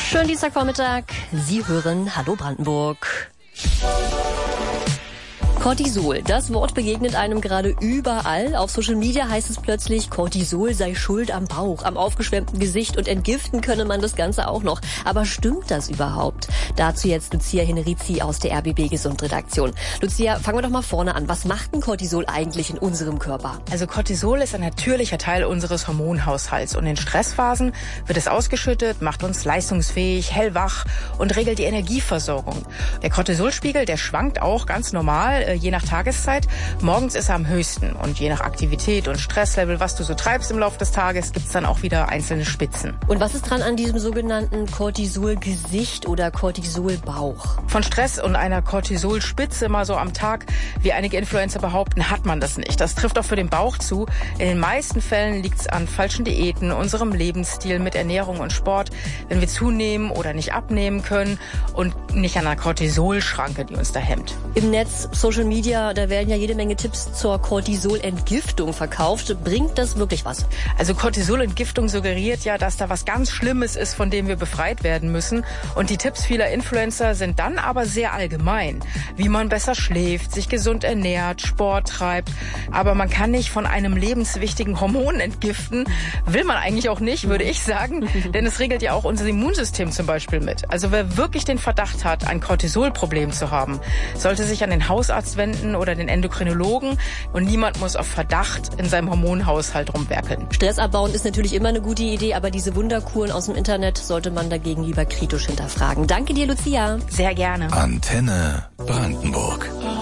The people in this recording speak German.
Schönen Dienstagvormittag. Sie hören Hallo Brandenburg. Cortisol, das Wort begegnet einem gerade überall. Auf Social Media heißt es plötzlich, Cortisol sei schuld am Bauch, am aufgeschwemmten Gesicht und entgiften könne man das Ganze auch noch. Aber stimmt das überhaupt? Dazu jetzt Lucia Henerici aus der RBB Gesundredaktion. Lucia, fangen wir doch mal vorne an. Was macht denn Cortisol eigentlich in unserem Körper? Also Cortisol ist ein natürlicher Teil unseres Hormonhaushalts und in Stressphasen wird es ausgeschüttet, macht uns leistungsfähig, hellwach und regelt die Energieversorgung. Der Cortisolspiegel, der schwankt auch ganz normal, je nach Tageszeit. Morgens ist er am höchsten und je nach Aktivität und Stresslevel, was du so treibst im Laufe des Tages, gibt's dann auch wieder einzelne Spitzen. Und was ist dran an diesem sogenannten Cortisolgesicht oder Cortisolbauch? Von Stress und einer Cortisolspitze mal so am Tag, wie einige Influencer behaupten, hat man das nicht. Das trifft auch für den Bauch zu. In den meisten Fällen liegt's an falschen Diäten, unserem Lebensstil mit Ernährung und Sport, wenn wir zunehmen oder nicht abnehmen können und nicht an einer Cortisolschranke, die uns da hemmt. Im Netz, Social Media, da werden ja jede Menge Tipps zur Cortisolentgiftung verkauft. Bringt das wirklich was? Also Cortisolentgiftung suggeriert ja, dass da was ganz Schlimmes ist, von dem wir befreit werden müssen. Und die Tipps vieler Influencer sind dann aber sehr allgemein. Wie man besser schläft, sich gesund ernährt, Sport treibt. Aber man kann nicht von einem lebenswichtigen Hormon entgiften. Will man eigentlich auch nicht, würde ich sagen. Denn es regelt ja auch unser Immunsystem zum Beispiel mit. Also wer wirklich den Verdacht hat, ein Cortisolproblem zu haben, sollte sich an den Hausarzt wenden oder den Endokrinologen. Und niemand muss auf Verdacht in seinem Hormonhaushalt rumwerkeln. Stress abbauen ist natürlich immer eine gute Idee, aber diese Wunderkuren aus dem Internet sollte man dagegen lieber kritisch hinterfragen. Danke dir, Lucia. Sehr gerne. Antenne Brandenburg.